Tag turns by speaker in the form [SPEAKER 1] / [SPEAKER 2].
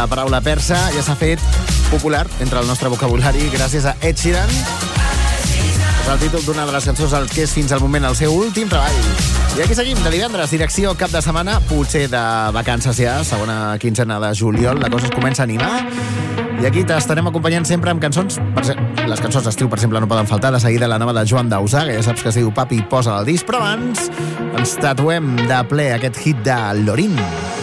[SPEAKER 1] La paraula persa ja s'ha fet popular entre el nostre vocabulari gràcies a Ed Sheeran. És el títol d'una de les cançons que és fins al moment el seu últim treball. I aquí seguim, de divendres, direcció cap de setmana, potser de vacances ja, segona quinzena de juliol, la cosa es comença a animar. I aquí t'estarem acompanyant sempre amb cançons. Les cançons d'estiu, per exemple, no poden faltar. De seguida la nova de Joan Dausà, que ja saps que es diu Papi, posa el disc. Però abans ens tatuem de ple aquest hit de Lorin.